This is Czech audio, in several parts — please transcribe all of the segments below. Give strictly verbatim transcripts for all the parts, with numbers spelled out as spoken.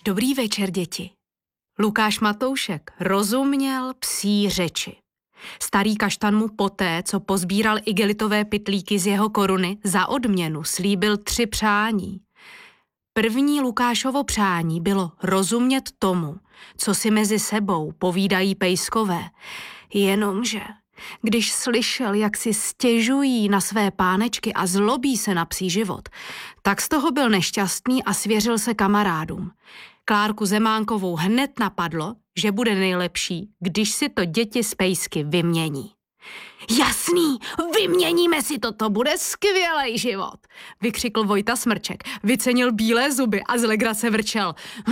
Dobrý večer, děti. Lukáš Matoušek rozuměl psí řeči. Starý kaštan mu poté, co pozbíral igelitové pytlíky z jeho koruny, za odměnu slíbil tři přání. První Lukášovo přání bylo rozumět tomu, co si mezi sebou povídají pejskové. Jenomže, když slyšel, jak si stěžují na své pánečky a zlobí se na psí život, tak z toho byl nešťastný a svěřil se kamarádům. Klárku Zemánkovou hned napadlo, že bude nejlepší, když si to děti z pejsky vymění. Jasný, vyměníme si to, to bude skvělej život, vykřikl Vojta Smrček, vycenil bílé zuby a z legrace vrčel.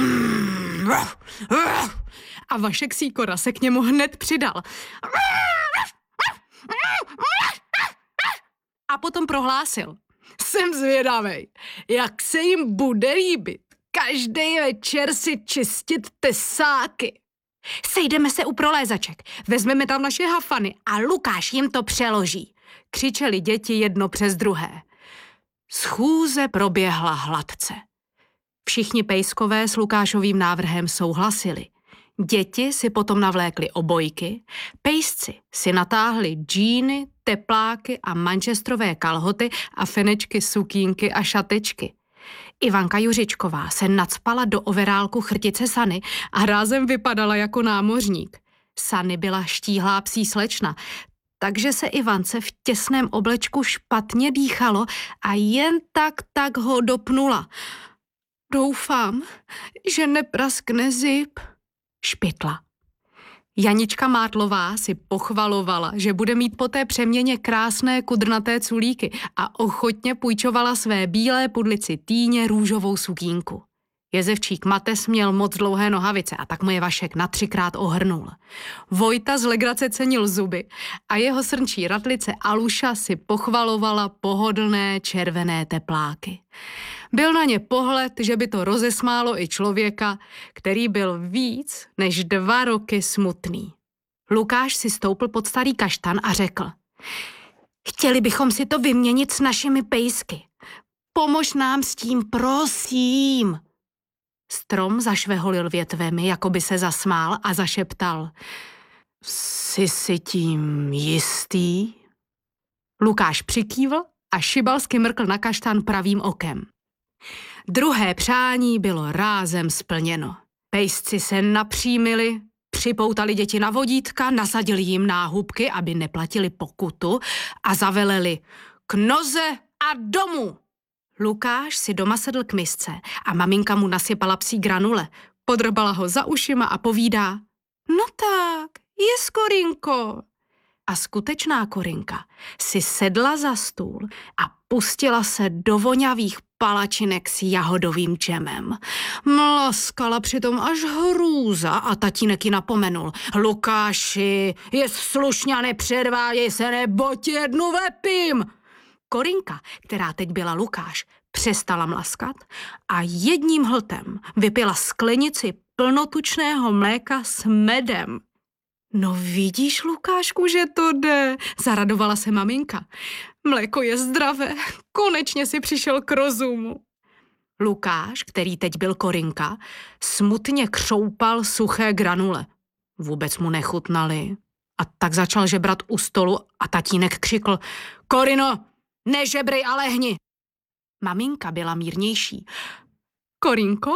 A Vašek Sýkora se k němu hned přidal. A potom prohlásil. Jsem zvědavej, jak se jim bude líbit každý večer si čistit tesáky. Sejdeme se u prolézaček, vezmeme tam naše hafany a Lukáš jim to přeloží, křičeli děti jedno přes druhé. Schůze proběhla hladce. Všichni pejskové s Lukášovým návrhem souhlasili. Děti si potom navlékly obojky, pejsci si natáhli džíny, tepláky a manchesterové kalhoty a fenečky, sukínky a šatečky. Ivanka Juřičková se nacpala do overálku chrtice Sany a rázem vypadala jako námořník. Sany byla štíhlá psí slečna, takže se Ivance v těsném oblečku špatně dýchalo a jen tak tak ho dopnula. Doufám, že nepraskne zip, špitla. Janička Mátlová si pochvalovala, že bude mít po té přeměně krásné kudrnaté culíky a ochotně půjčovala své bílé pudlici Týně růžovou sukínku. Jezevčík Mates měl moc dlouhé nohavice a tak mu je Vašek na třikrát ohrnul. Vojta z legrace cenil zuby a jeho srnčí ratlice Aluša si pochvalovala pohodlné červené tepláky. Byl na ně pohled, že by to rozesmálo i člověka, který byl víc než dva roky smutný. Lukáš si stoupl pod starý kaštan a řekl. Chtěli bychom si to vyměnit s našimi pejsky. Pomož nám s tím, prosím. Strom zašveholil větvemi, jako by se zasmál a zašeptal. Jsi si tím jistý? Lukáš přikývl a šibalsky mrkl na kaštan pravým okem. Druhé přání bylo rázem splněno. Pejsci se napřímili, připoutali děti na vodítka, nasadili jim náhubky, aby neplatili pokutu a zaveleli k noze a domů. Lukáš si doma sedl k misce a maminka mu nasypala psí granule, podrbala ho za ušima a povídá. No tak, je skorinko. A skutečná Korinka si sedla za stůl a pustila se do voňavých palačinek s jahodovým džemem. Mlaskala přitom až hrůza a tatínek ji napomenul. Lukáši, je slušně, nepředváděj se, nebo ti jednu vepím. Korinka, která teď byla Lukáš, přestala mlaskat a jedním hltem vypila sklenici plnotučného mléka s medem. No vidíš, Lukášku, že to jde, zaradovala se maminka. Mléko je zdravé, konečně si přišel k rozumu. Lukáš, který teď byl Korinka, smutně křoupal suché granule. Vůbec mu nechutnali. A tak začal žebrat u stolu a tatínek křikl. Korino, nežebrej a lehni. Maminka byla mírnější. Korinko,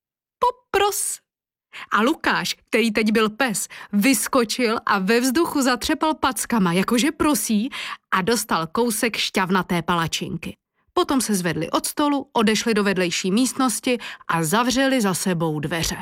popros. A Lukáš, který teď byl pes, vyskočil a ve vzduchu zatřepal packama, jakože prosí, a dostal kousek šťavnaté palačinky. Potom se zvedli od stolu, odešli do vedlejší místnosti a zavřeli za sebou dveře.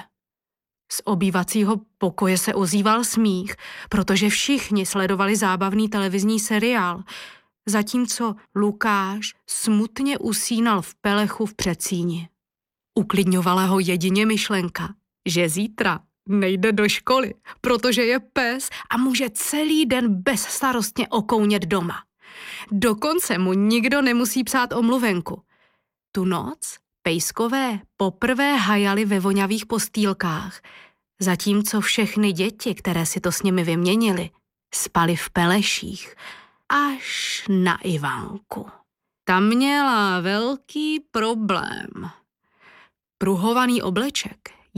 Z obývacího pokoje se ozýval smích, protože všichni sledovali zábavný televizní seriál, zatímco Lukáš smutně usínal v pelechu v předsíni. Uklidňovala ho jedině myšlenka, že zítra nejde do školy, protože je pes a může celý den bezstarostně okounět doma. Dokonce mu nikdo nemusí psát omluvenku. Tu noc pejskové poprvé hajali ve voňavých postýlkách, zatímco všechny děti, které si to s nimi vyměnili, spaly v peleších, až na Ivanku. Ta měla velký problém. Pruhovaný obleček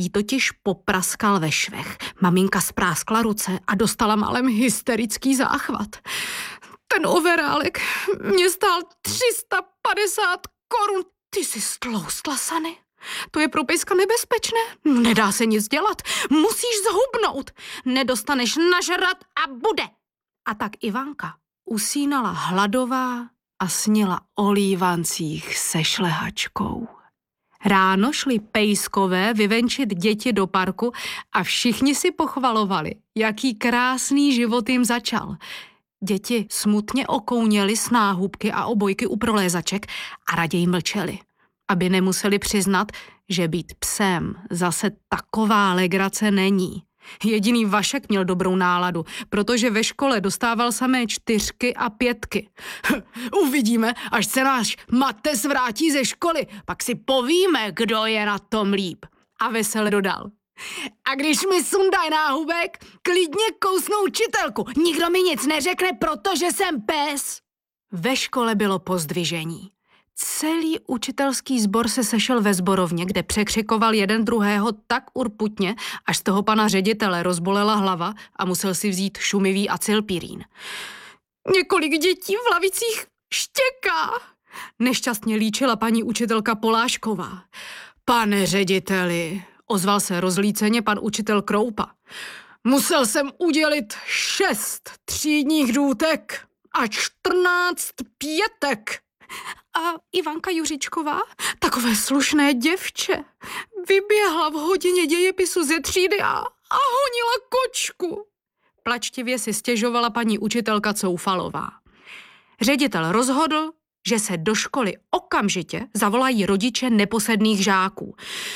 jí totiž popraskal ve švech. Maminka spráskla ruce a dostala málem hysterický záchvat. Ten overálek mě stál tři sta padesát korun. Ty jsi stloustla, Sany? To je pro pejska nebezpečné. Nedá se nic dělat. Musíš zhubnout. Nedostaneš nažrat a bude. A tak Ivanka usínala hladová a snila o lívancích se šlehačkou. Ráno šli pejskové vyvenčit děti do parku a všichni si pochvalovali, jaký krásný život jim začal. Děti smutně okouněly s náhubky a obojky u prolézaček a raději mlčeli, aby nemuseli přiznat, že být psem zase taková legrace není. Jediný Vašek měl dobrou náladu, protože ve škole dostával samé čtyřky a pětky. Uvidíme, až se náš Mates vrátí ze školy, pak si povíme, kdo je na tom líp. A vesele dodal. A když mi sundaj náhubek, klidně kousnu učitelku. Nikdo mi nic neřekne, protože jsem pes. Ve škole bylo pozdvižení. Celý učitelský sbor se sešel ve sborovně, kde překřikoval jeden druhého tak urputně, až z toho pana ředitele rozbolela hlava a musel si vzít šumivý acylpirín. Několik dětí v lavicích štěká, nešťastně líčila paní učitelka Polášková. Pane řediteli, ozval se rozlíceně pan učitel Kroupa. Musel jsem udělit šest třídních důtek a čtrnáct pětek. A Ivanka Juříčková, takové slušné děvče, vyběhla v hodině dějepisu ze třídy a, a honila kočku. Plačtivě si stěžovala paní učitelka Coufalová. Ředitel rozhodl, že se do školy okamžitě zavolají rodiče neposedných žáků.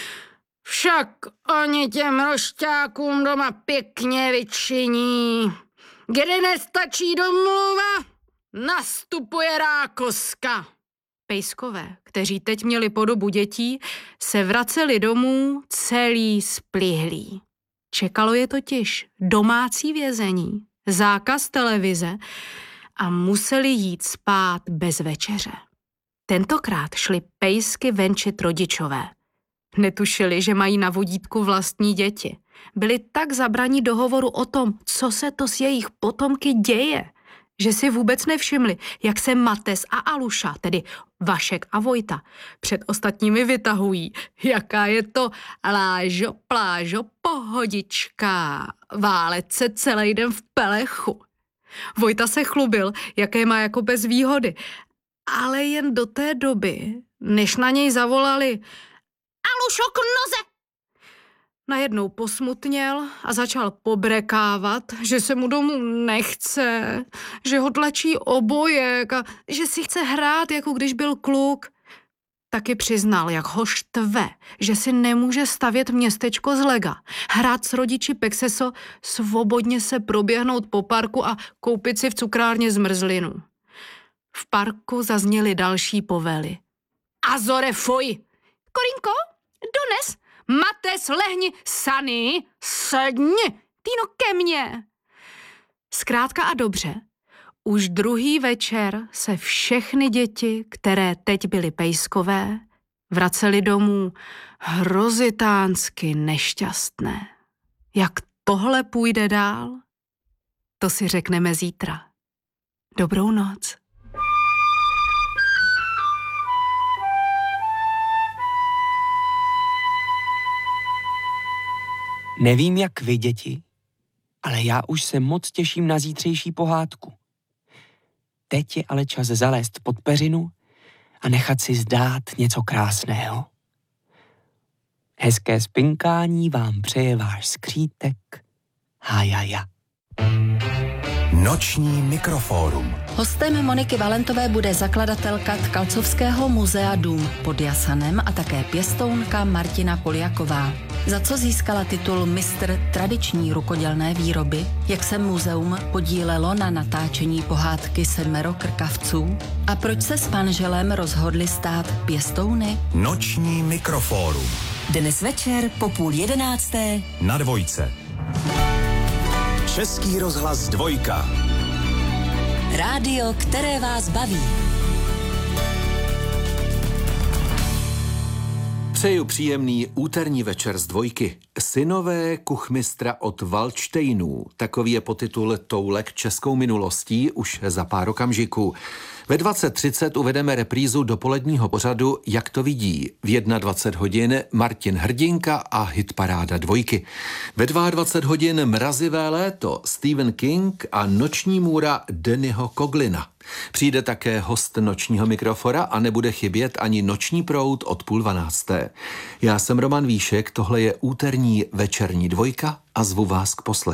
Však oni těm rošťákům doma pěkně vyčiní. Kde nestačí domluva, nastupuje rákoska. Pejskové, kteří teď měli podobu dětí, se vraceli domů celý splihlí. Čekalo je totiž domácí vězení, zákaz televize a museli jít spát bez večeře. Tentokrát šli pejsky venčit rodičové. Netušili, že mají na vodítku vlastní děti. Byli tak zabraní do hovoru o tom, co se to s jejich potomky děje, že si vůbec nevšimli, jak se Mates a Aluša, tedy Vašek a Vojta, před ostatními vytahují. Jaká je to lážo, plážo, pohodička, válet se celý den v pelechu. Vojta se chlubil, jaké má jako bez výhody, ale jen do té doby, než na něj zavolali Alušo k noze. Najednou posmutněl a začal pobrekávat, že se mu domů nechce, že ho tlačí obojek a že si chce hrát, jako když byl kluk. Taky přiznal, jak ho štve, že si nemůže stavět městečko z lega, hrát s rodiči Pexeso, svobodně se proběhnout po parku a koupit si v cukrárně zmrzlinu. V parku zazněly další povely. Azore, fuj! Korinko, dones! Mates, lehni, Sany, sedni, Týno, ke mně. Zkrátka a dobře, už druhý večer se všechny děti, které teď byly pejskové, vracely domů hrozitánsky nešťastné. Jak tohle půjde dál, to si řekneme zítra. Dobrou noc. Nevím, jak vy, děti, ale já už se moc těším na zítřejší pohádku. Teď je ale čas zalézt pod peřinu a nechat si zdát něco krásného. Hezké spinkání vám přeje váš skřítek Hajaja. Noční mikrofórum. Hostem Moniky Valentové bude zakladatelka Tkalcovského muzea Dům pod Jasanem a také pěstounka Martina Poljaková. Za co získala titul mistr tradiční rukodělné výroby, jak se muzeum podílelo na natáčení pohádky Sedmero krkavců a proč se s manželem rozhodli stát pěstouny? Noční mikrofórum. Dnes večer po půl jedenácté Na Dvojce. Český rozhlas Dvojka. Rádio, které vás baví. Přeju příjemný úterní večer z dvojky. Synové kuchmistra od Valdštejnů. Takový je podtitul Toulek českou minulostí už za pár okamžiků. Ve dvacet třicet uvedeme reprízu dopoledního pořadu Jak to vidí. V dvacet jedna hodin Martin Hrdinka a hitparáda dvojky. Ve dvacet dva hodin Mrazivé léto Stephen King a noční můra Dannyho Coglina. Přijde také host nočního mikrofora a nebude chybět ani noční proud od půl dvanácté. Já jsem Roman Víšek, tohle je úterní večerní dvojka a zvu vás k poslechu.